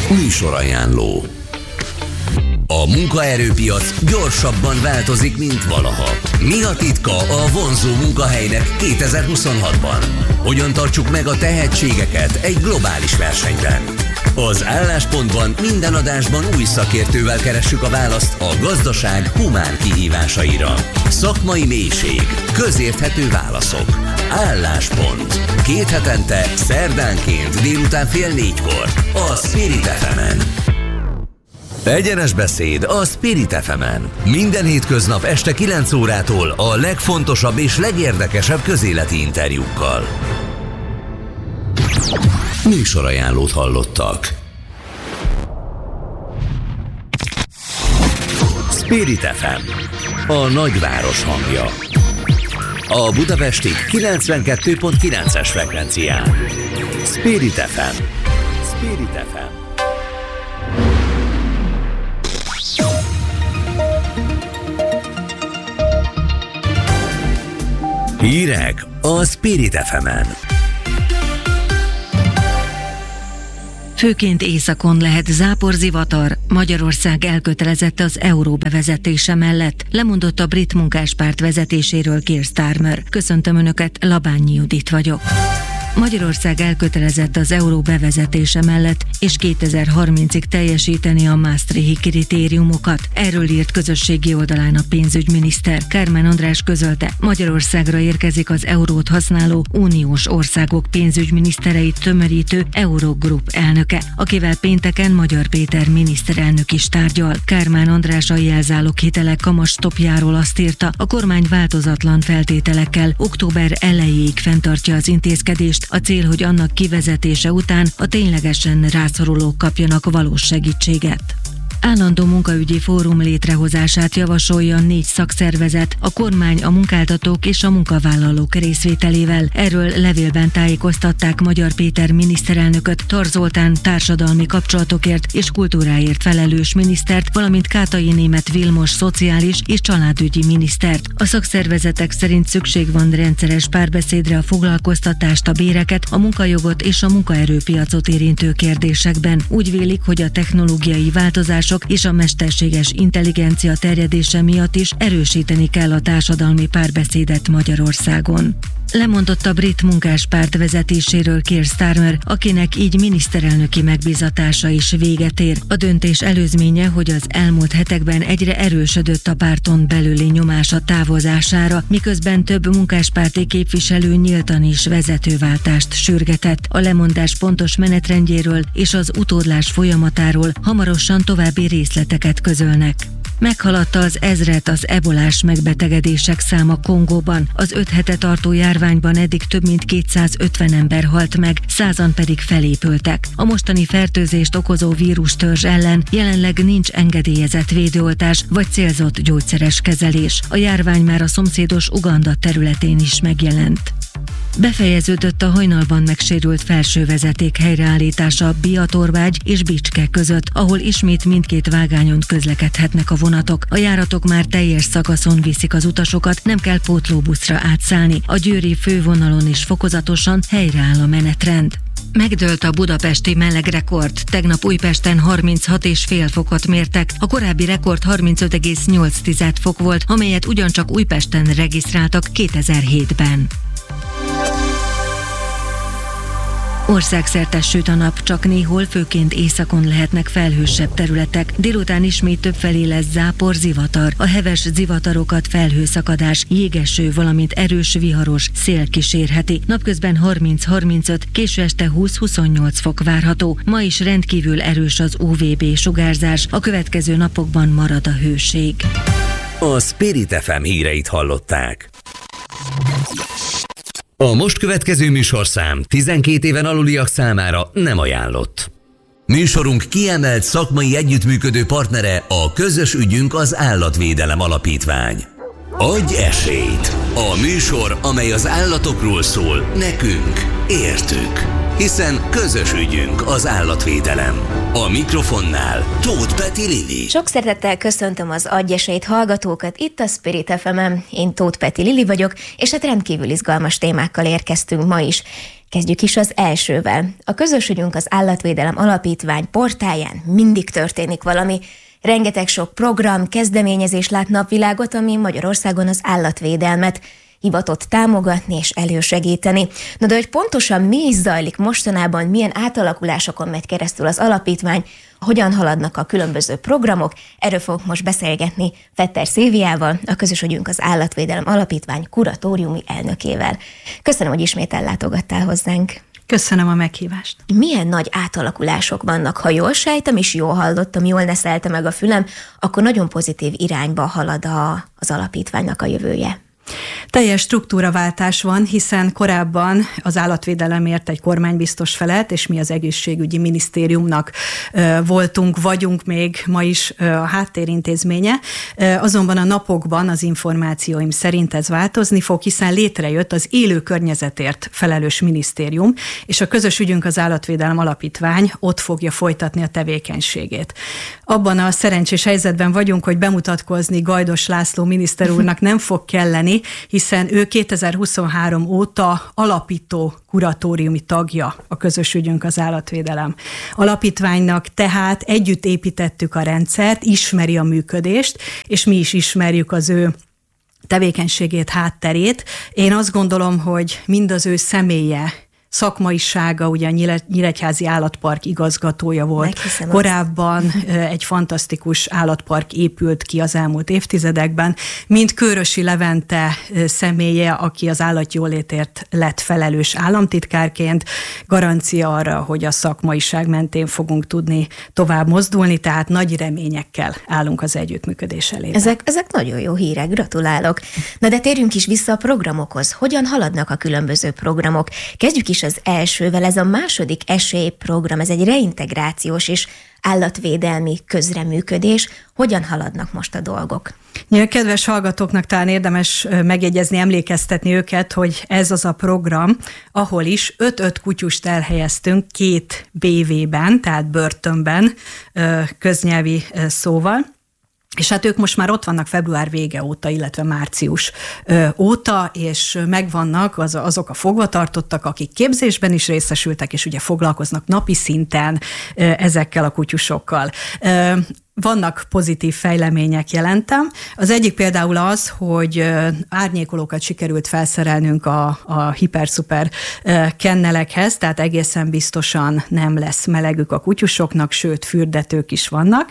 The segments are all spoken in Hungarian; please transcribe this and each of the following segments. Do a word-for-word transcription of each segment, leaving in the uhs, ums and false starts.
Műsorajánló. A munkaerőpiac gyorsabban változik, mint valaha. Mi a titka a vonzó munkahelynek kétezer-huszonhatban? Hogyan tartsuk meg a tehetségeket egy globális versenyben? Az Álláspontban minden adásban új szakértővel keressük a választ a gazdaság humán kihívásaira. Szakmai mélység, közérthető válaszok. Álláspont. Két hetente, szerdánként délután fél négykor a Spirit ef emen. Egyenes beszéd a Spirit ef emen. Minden hétköznap este kilenc órától a legfontosabb és legérdekesebb közéleti interjúkkal. Műsorajánlót hallottak. Spirit ef em, a nagyváros hangja. A budapesti kilencvenkettő pont kilences frekvencián. Spirit ef em. Spirit ef em. Hírek a Spirit ef emen. Főként északon lehet záporzivatar, Magyarország elkötelezett az euró bevezetése mellett, lemondott a brit munkáspárt vezetéséről Keir Starmer. Köszöntöm Önöket, Labányi Judit vagyok. Magyarország elkötelezett az euró bevezetése mellett, és kétezer-harmincig teljesíteni a maastrichti kritériumokat. Erről írt közösségi oldalán a pénzügyminiszter. Kármán András közölte, Magyarországra érkezik az eurót használó uniós országok pénzügyminisztereit tömörítő Eurogroup elnöke, akivel pénteken Magyar Péter miniszterelnök is tárgyal. Kármán András a jelzálog hitelek kamatstopjáról azt írta, a kormány változatlan feltételekkel október elejéig fenntartja az intézkedést. A cél, hogy annak kivezetése után a ténylegesen rászorulók kapjanak valós segítséget. Állandó munkaügyi fórum létrehozását javasolja négy szakszervezet, a kormány, a munkáltatók és a munkavállalók részvételével. Erről levélben tájékoztatták Magyar Péter miniszterelnököt, Tar Zoltán társadalmi kapcsolatokért és kultúráért felelős minisztert, valamint Kátai Németh Vilmos szociális és családügyi minisztert. A szakszervezetek szerint szükség van rendszeres párbeszédre a foglalkoztatást, a béreket, a munkajogot és a munkaerőpiacot érintő kérdésekben. Úgy vélik, hogy a technológiai változás és a mesterséges intelligencia terjedése miatt is erősíteni kell a társadalmi párbeszédet Magyarországon. Lemondott a brit munkáspárt vezetéséről Keir Starmer, akinek így miniszterelnöki megbízatása is véget ér. A döntés előzménye, hogy az elmúlt hetekben egyre erősödött a párton belüli nyomás a távozására, miközben több munkáspárti képviselő nyíltan is vezetőváltást sürgetett. A lemondás pontos menetrendjéről és az utódlás folyamatáról hamarosan további részleteket közölnek. Meghaladta az ezret az ebolás megbetegedések száma Kongóban. Az öt hete tartó járványban eddig több mint kétszázötven ember halt meg, százan pedig felépültek. A mostani fertőzést okozó vírustörzs ellen jelenleg nincs engedélyezett védőoltás vagy célzott gyógyszeres kezelés. A járvány már a szomszédos Uganda területén is megjelent. Befejeződött a hajnalban megsérült felsővezeték helyreállítása Biatorvágy és Bicske között, ahol ismét mindkét vágányon közlekedhetnek a vonatok. A járatok már teljes szakaszon viszik az utasokat, nem kell pótlóbuszra átszállni. A győri fővonalon is fokozatosan helyreáll a menetrend. Megdőlt a budapesti melegrekord. Tegnap Újpesten harminchat egész öt fokot mértek, a korábbi rekord harmincöt egész nyolc fok volt, amelyet ugyancsak Újpesten regisztráltak kétezer-hétben. Országszerte süt a nap, csak néhol, főként északon lehetnek felhősebb területek. Délután ismét többfelé lesz zápor, zivatar. A heves zivatarokat felhőszakadás, jégeső, valamint erős viharos szél kísérheti. Napközben harminc-harmincöt, késő este húsz-huszonnyolc fok várható. Ma is rendkívül erős az u vé bé sugárzás, a következő napokban marad a hőség. A Spirit ef em híreit hallották. A most következő műsorszám tizenkét éven aluliak számára nem ajánlott. Műsorunk kiemelt szakmai együttműködő partnere a Közös ügyünk az Állatvédelem Alapítvány. Adj esélyt! A műsor, amely az állatokról szól, nekünk, értük. Hiszen közös ügyünk az állatvédelem. A mikrofonnál Tóth Peti Lili. Sok szeretettel köszöntöm az Adj esélyt hallgatókat itt a Spirit ef emen. Én Tóth Peti Lili vagyok, és hát rendkívül izgalmas témákkal érkeztünk ma is. Kezdjük is az elsővel. A Közösülünk az Állatvédelem Alapítvány portáján mindig történik valami. Rengeteg sok program, kezdeményezés lát napvilágot, ami Magyarországon az állatvédelmet hivatott támogatni és elősegíteni. Na de hogy pontosan mi is zajlik mostanában, milyen átalakulásokon megy keresztül az alapítvány, hogyan haladnak a különböző programok, erről fogok most beszélgetni Fetter Szilviával, a Közösülünk az Állatvédelem Alapítvány kuratóriumi elnökével. Köszönöm, hogy ismét ellátogattál hozzánk. Köszönöm a meghívást. Milyen nagy átalakulások vannak? Ha jól sejtem és jól hallottam, jól neszelte meg a fülem, akkor nagyon pozitív irányba halad a, az alapítványnak a jövője. Teljes struktúraváltás van, hiszen korábban az állatvédelemért egy kormánybiztos felelt, és mi az egészségügyi minisztériumnak voltunk, vagyunk még ma is a háttérintézménye. Azonban a napokban az információim szerint ez változni fog, hiszen létrejött az élő környezetért felelős minisztérium, és a Közösülünk az Állatvédelem Alapítvány ott fogja folytatni a tevékenységét. Abban a szerencsés helyzetben vagyunk, hogy bemutatkozni Gajdos László miniszter úrnak nem fog kelleni, hiszen ő kétezer-huszonhárom óta alapító kuratóriumi tagja a Közösülünk az Állatvédelem Alapítványnak, tehát együtt építettük a rendszert, ismeri a működést, és mi is ismerjük az ő tevékenységét, hátterét. Én azt gondolom, hogy mind az ő személye, szakmaisága, ugye a Nyíregyházi Állatpark igazgatója volt. Meghiszem Korábban azt. Egy fantasztikus állatpark épült ki az elmúlt évtizedekben, mint Kőrösi Levente személye, aki az állatjólétért lett felelős államtitkárként, garancia arra, hogy a szakmaiság mentén fogunk tudni tovább mozdulni, tehát nagy reményekkel állunk az együttműködés elébe. Ezek, ezek nagyon jó hírek, gratulálok. Na de térjünk is vissza a programokhoz. Hogyan haladnak a különböző programok? Kezdjük is az elsővel, ez a második esélyprogram, ez egy reintegrációs és állatvédelmi közreműködés. Hogyan haladnak most a dolgok? Ja, kedves hallgatóknak talán érdemes megjegyezni, emlékeztetni őket, hogy ez az a program, ahol is öt-öt kutyust elhelyeztünk két bé vé-ben, tehát börtönben, köznyelvi szóval. És hát ők most már ott vannak február vége óta, illetve március ö, óta, és megvannak az, azok a fogvatartottak, akik képzésben is részesültek, és ugye foglalkoznak napi szinten ö, ezekkel a kutyusokkal. Ö, Vannak pozitív fejlemények, jelentem. Az egyik például az, hogy árnyékolókat sikerült felszerelnünk a, a hiper-szuper kennelekhez, tehát egészen biztosan nem lesz melegük a kutyusoknak, sőt, fürdetők is vannak.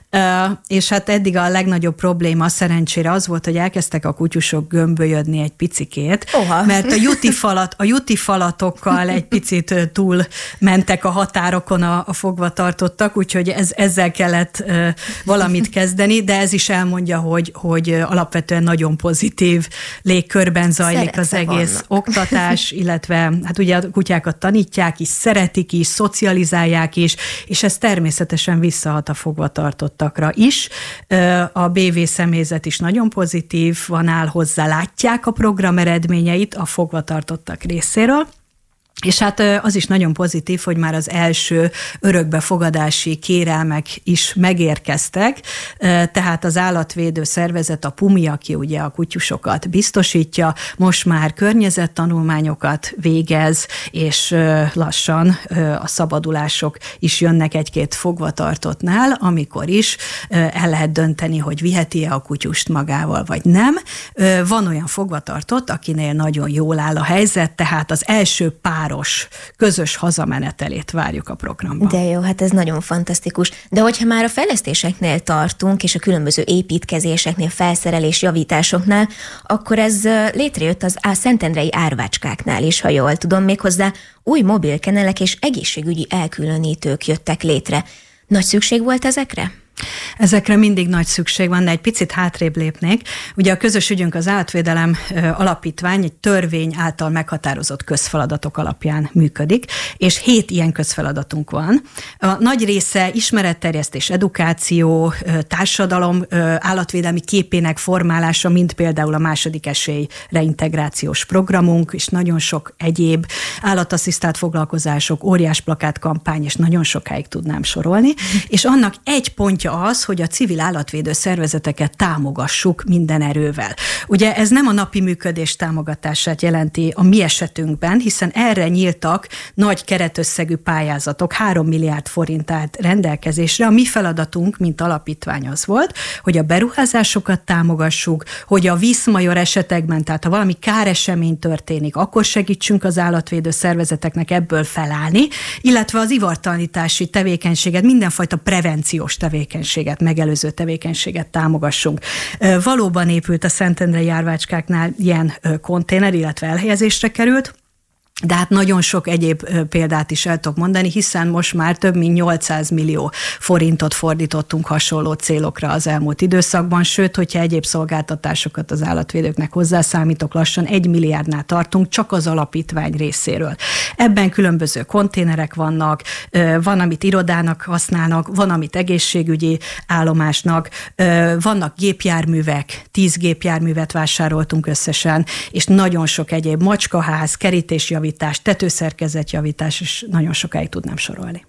És hát eddig a legnagyobb probléma szerencsére az volt, hogy elkezdtek a kutyusok gömbölyödni egy picikét, Oha. mert a juti falat, a juti falatokkal egy picit túl mentek a határokon a, a fogvatartottak, úgyhogy ez, ezzel kellett valamit kezdeni, de ez is elmondja, hogy, hogy alapvetően nagyon pozitív légkörben zajlik Szeretve az egész vannak. oktatás, illetve hát ugye a kutyákat tanítják is, szeretik is, szocializálják is, és ez természetesen visszahat a fogvatartottakra is. A bé vé személyzet is nagyon pozitív, van áll hozzá, látják a program eredményeit a fogvatartottak részéről. És hát az is nagyon pozitív, hogy már az első örökbefogadási kérelmek is megérkeztek, tehát az állatvédő szervezet, a PUMI, aki ugye a kutyusokat biztosítja, most már környezettanulmányokat végez, és lassan a szabadulások is jönnek egy-két fogvatartottnál, amikor is el lehet dönteni, hogy viheti-e a kutyust magával, vagy nem. Van olyan fogvatartott, akinél nagyon jól áll a helyzet, tehát az első pár közös hazamenetelét várjuk a programban. De jó, hát ez nagyon fantasztikus. De hogyha már a fejlesztéseknél tartunk, és a különböző építkezéseknél, felszerelés javításoknál, akkor ez létrejött az a szentendrei árvácskáknál is, ha jól tudom, méghozzá új mobilkenelek és egészségügyi elkülönítők jöttek létre. Nagy szükség volt ezekre? Ezekre mindig nagy szükség van, de egy picit hátrébb lépnék. Ugye a Közösülünk az Állatvédelem Alapítvány egy törvény által meghatározott közfeladatok alapján működik, és hét ilyen közfeladatunk van. A nagy része ismeretterjesztés, edukáció, társadalom állatvédelmi képének formálása, mint például a második esély reintegrációs programunk, és nagyon sok egyéb állatasszisztált foglalkozások, óriás plakátkampány, és nagyon sokáig tudnám sorolni. És annak egy pontja célja az, hogy a civil állatvédő szervezeteket támogassuk minden erővel. Ugye ez nem a napi működés támogatását jelenti a mi esetünkben, hiszen erre nyíltak nagy keretösszegű pályázatok, három milliárd forint állt rendelkezésre. A mi feladatunk, mint alapítvány az volt, hogy a beruházásokat támogassuk, hogy a vízmajor esetekben, tehát ha valami káresemény történik, akkor segítsünk az állatvédő szervezeteknek ebből felállni, illetve az ivartalanítási tevékenységet, mindenfajta prevenciós tevékenységet, megelőző tevékenységet támogassunk. Valóban épült a Szentendrei árvácskáknál ilyen konténer, illetve elhelyezésre került, de hát nagyon sok egyéb példát is el tudok mondani, hiszen most már több mint nyolcszáz millió forintot fordítottunk hasonló célokra az elmúlt időszakban, sőt, hogyha egyéb szolgáltatásokat az állatvédőknek hozzászámítok, lassan egy milliárdnál tartunk csak az alapítvány részéről. Ebben különböző konténerek vannak, van, amit irodának használnak, van, amit egészségügyi állomásnak, vannak gépjárművek, tíz gépjárművet vásároltunk összesen, és nagyon sok egyéb macskaház, kerítésjavítás, tetőszerkezetjavítás, és nagyon sokáig tudnám sorolni.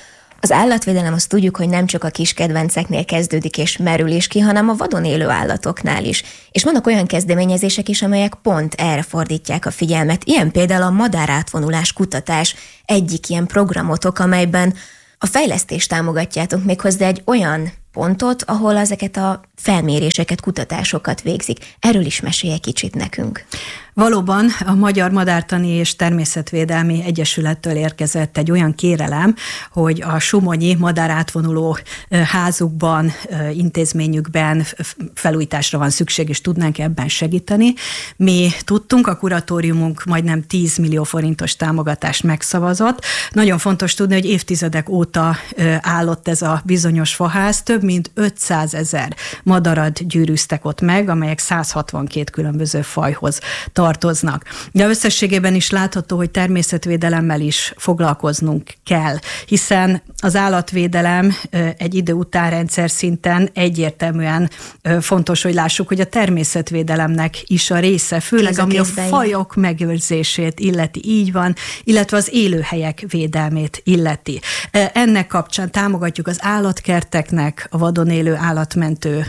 Az állatvédelem, azt tudjuk, hogy nem csak a kis kedvenceknél kezdődik és merül is ki, hanem a vadon élő állatoknál is. És vannak olyan kezdeményezések is, amelyek pont erre fordítják a figyelmet. Ilyen például a madárátvonulás kutatás egyik ilyen programotok, amelyben a fejlesztést támogatjátok, méghozzá egy olyan pontot, ahol ezeket a felméréseket, kutatásokat végzik. Erről is mesélj egy kicsit nekünk. Valóban a Magyar Madártani és Természetvédelmi Egyesülettől érkezett egy olyan kérelem, hogy a Somonyi madárátvonuló házukban, intézményükben felújításra van szükség, és tudnánk ebben segíteni. Mi tudtunk, a kuratóriumunk majdnem tíz millió forintos támogatást megszavazott. Nagyon fontos tudni, hogy évtizedek óta állott ez a bizonyos faház, több mint ötszázezer madarat gyűrűztek ott meg, amelyek száz hatvankét különböző fajhoz tartoznak. De összességében is látható, hogy természetvédelemmel is foglalkoznunk kell, hiszen az állatvédelem egy idő után rendszer szinten egyértelműen fontos, hogy lássuk, hogy a természetvédelemnek is a része, főleg ami a fajok megőrzését illeti, így van, illetve az élőhelyek védelmét illeti. Ennek kapcsán támogatjuk az állatkerteknek a vadon élő állatmentő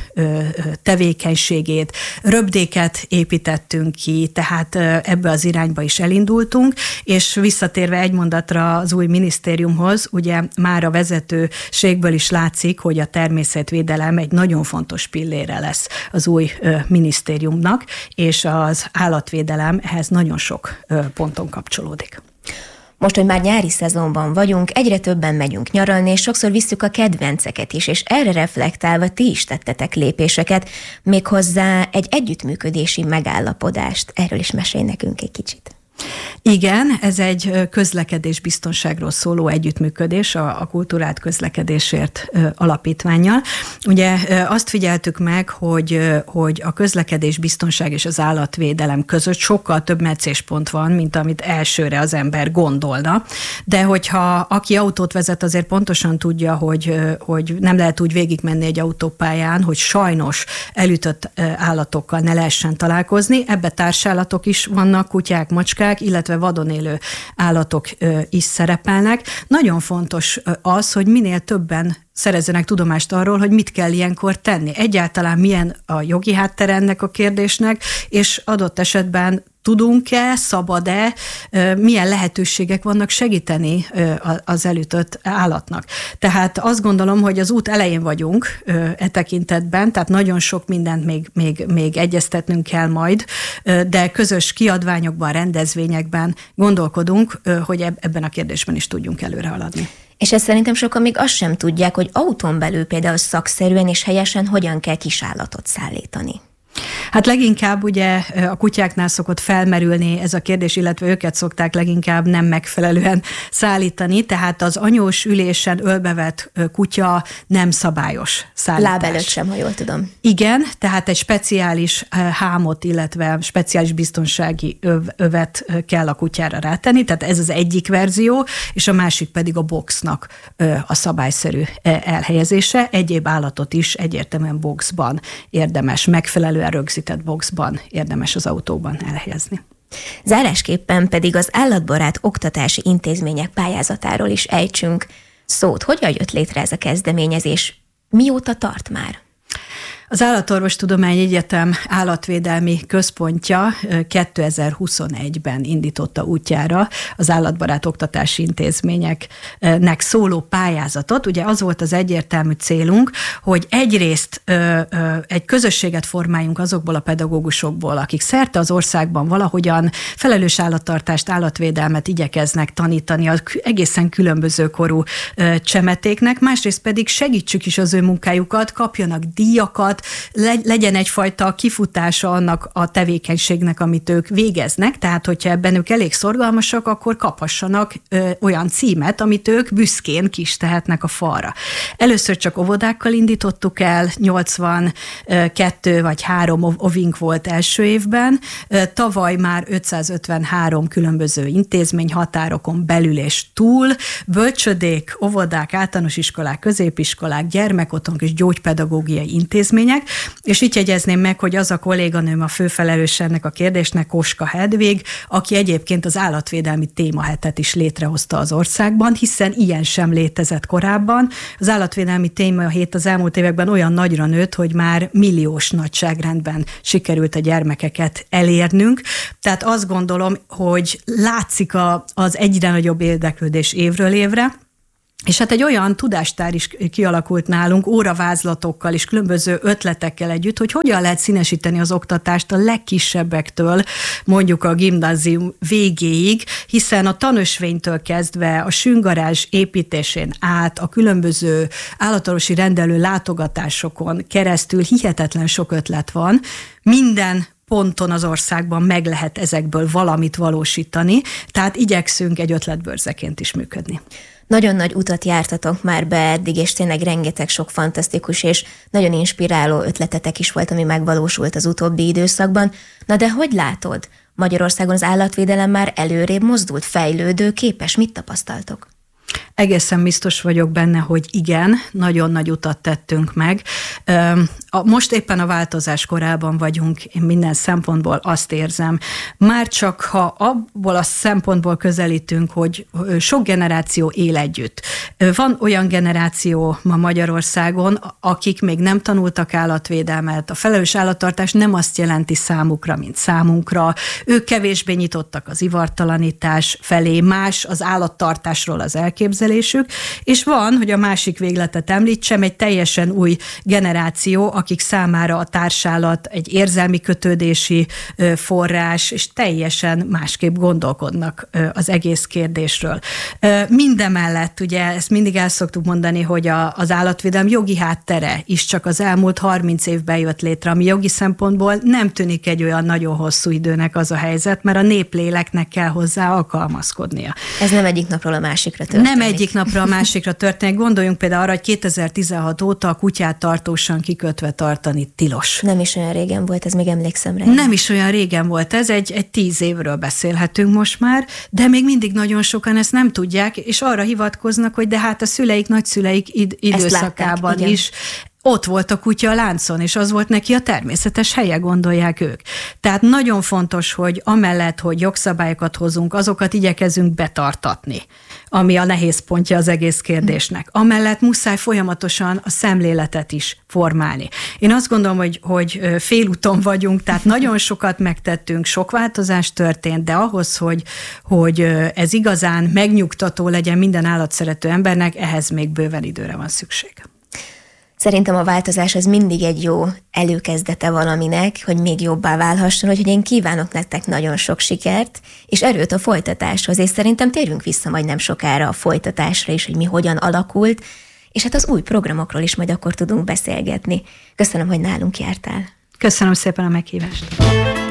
tevékenységét, röbdéket építettünk ki, tehát ebbe az irányba is elindultunk, és visszatérve egy mondatra az új minisztériumhoz, ugye már a vezetőségből is látszik, hogy a természetvédelem egy nagyon fontos pillére lesz az új minisztériumnak, és az állatvédelem ehhez nagyon sok ponton kapcsolódik. Most, hogy már nyári szezonban vagyunk, egyre többen megyünk nyaralni, és sokszor visszük a kedvenceket is, és erre reflektálva ti is tettetek lépéseket, méghozzá egy együttműködési megállapodást. Erről is mesélj nekünk egy kicsit. Igen, ez egy közlekedésbiztonságról szóló együttműködés a, a Kulturált Közlekedésért alapítvánnyal. Ugye azt figyeltük meg, hogy, hogy a közlekedésbiztonság és az állatvédelem között sokkal több meccéspont van, mint amit elsőre az ember gondolna. De hogyha aki autót vezet, azért pontosan tudja, hogy, hogy nem lehet úgy végigmenni egy autópályán, hogy sajnos elütött állatokkal ne lehessen találkozni. Ebbe társállatok is vannak, kutyák, macskák, illetve vadon élő állatok is szerepelnek. Nagyon fontos az, hogy minél többen szerezzenek tudomást arról, hogy mit kell ilyenkor tenni. Egyáltalán milyen a jogi háttere ennek a kérdésnek, és adott esetben tudunk-e, szabad-e, milyen lehetőségek vannak segíteni az elütött állatnak. Tehát azt gondolom, hogy az út elején vagyunk e tekintetben, tehát nagyon sok mindent még, még, még egyeztetnünk kell majd, de közös kiadványokban, rendezvényekben gondolkodunk, hogy ebben a kérdésben is tudjunk előre haladni. És ezt szerintem sokan még azt sem tudják, hogy autón belül például szakszerűen és helyesen hogyan kell kisállatot szállítani. Hát leginkább ugye a kutyáknál szokott felmerülni ez a kérdés, illetve őket szokták leginkább nem megfelelően szállítani, tehát az anyós ülésen ölbevett kutya nem szabályos szállítás. Láb előtt sem, ha jól tudom. Igen, tehát egy speciális hámot, illetve speciális biztonsági öv, övet kell a kutyára rátenni, tehát ez az egyik verzió, és a másik pedig a boxnak a szabályszerű elhelyezése. Egyéb állatot is egyértelműen boxban érdemes, megfelelően rögzített boxban érdemes az autóban elhelyezni. Zárásképpen pedig az állatbarát oktatási intézmények pályázatáról is ejtsünk szót. Hogyan jött létre ez a kezdeményezés? Mióta tart már? Az Állatorvostudományi Egyetem állatvédelmi központja kétezer-huszonegyben indította útjára az állatbarát oktatási intézményeknek szóló pályázatot. Ugye az volt az egyértelmű célunk, hogy egyrészt ö, ö, egy közösséget formáljunk azokból a pedagógusokból, akik szerte az országban valahogyan felelős állattartást, állatvédelmet igyekeznek tanítani az egészen különböző korú ö, csemetéknek, másrészt pedig segítsük is az ő munkájukat, kapjanak díjakat, legyen egyfajta kifutása annak a tevékenységnek, amit ők végeznek, tehát hogyha ebben ők elég szorgalmasak, akkor kaphassanak ö, olyan címet, amit ők büszkén kis tehetnek a falra. Először csak óvodákkal indítottuk el, nyolcvankettő vagy három ovink volt első évben, tavaly már ötszázötvenhárom különböző intézmény határokon belül és túl, bölcsödék, óvodák, általános iskolák, középiskolák, gyermekotthonok és gyógypedagógiai intézmények, és itt jegyezném meg, hogy az a kolléganőm a főfelelős ennek a kérdésnek, Koska Hedvig, aki egyébként az állatvédelmi témahetet is létrehozta az országban, hiszen ilyen sem létezett korábban. Az állatvédelmi témahét az elmúlt években olyan nagyra nőtt, hogy már milliós nagyságrendben sikerült a gyermekeket elérnünk. Tehát azt gondolom, hogy látszik a, az egyre nagyobb érdeklődés évről évre, és hát egy olyan tudástár is kialakult nálunk, óravázlatokkal és különböző ötletekkel együtt, hogy hogyan lehet színesíteni az oktatást a legkisebbektől, mondjuk a gimnázium végéig, hiszen a tanösvénytől kezdve a süngarázs építésén át, a különböző állatorvosi rendelő látogatásokon keresztül hihetetlen sok ötlet van. Minden ponton az országban meg lehet ezekből valamit valósítani, tehát igyekszünk egy ötletbörzeként is működni. Nagyon nagy utat jártatok már be eddig, és tényleg rengeteg sok fantasztikus és nagyon inspiráló ötletetek is volt, ami megvalósult az utóbbi időszakban. Na de hogy látod? Magyarországon az állatvédelem már előrébb mozdult, fejlődő, képes? Mit tapasztaltok? Egészen biztos vagyok benne, hogy igen, nagyon nagy utat tettünk meg. Most éppen a változás korában vagyunk, én minden szempontból azt érzem. Már csak ha abból a szempontból közelítünk, hogy sok generáció él együtt. Van olyan generáció ma Magyarországon, akik még nem tanultak állatvédelmet, a felelős állattartás nem azt jelenti számukra, mint számunkra. Ők kevésbé nyitottak az ivartalanítás felé, más az állattartásról az elképzelésük, és van, hogy a másik végletet említsem, egy teljesen új generáció, akik számára a társállat egy érzelmi kötődési forrás, és teljesen másképp gondolkodnak az egész kérdésről. Mindemellett, ugye ezt mindig el szoktuk mondani, hogy a, az állatvédelem jogi háttere is csak az elmúlt harminc évben jött létre, ami jogi szempontból nem tűnik egy olyan nagyon hosszú időnek az a helyzet, mert a népléleknek kell hozzá alkalmazkodnia. Ez nem egyik napról a másikra történik. Nem egyik napra a másikra történik. Gondoljunk például arra, hogy kétezer-tizenhat óta a kutyát tartósan kikötve tartani tilos. Nem is olyan régen volt, ez még emlékszem rá. Nem is olyan régen volt ez, egy, egy tíz évről beszélhetünk most már, de még mindig nagyon sokan ezt nem tudják, és arra hivatkoznak, hogy de hát a szüleik, nagyszüleik id- időszakában látták, is ott volt a kutya a láncon, és az volt neki a természetes helye, gondolják ők. Tehát nagyon fontos, hogy amellett, hogy jogszabályokat hozunk, azokat igyekezünk betartatni, ami a nehéz pontja az egész kérdésnek. Amellett muszáj folyamatosan a szemléletet is formálni. Én azt gondolom, hogy, hogy félúton vagyunk, tehát nagyon sokat megtettünk, sok változás történt, de ahhoz, hogy, hogy ez igazán megnyugtató legyen minden állatszerető embernek, ehhez még bőven időre van szükség. Szerintem a változás az mindig egy jó előkezdete valaminek, hogy még jobbá válhasson, úgyhogy én kívánok nektek nagyon sok sikert, és erőt a folytatáshoz, és szerintem térjünk vissza majd nem sokára a folytatásra is, hogy mi hogyan alakult, és hát az új programokról is majd akkor tudunk beszélgetni. Köszönöm, hogy nálunk jártál. Köszönöm szépen a meghívást.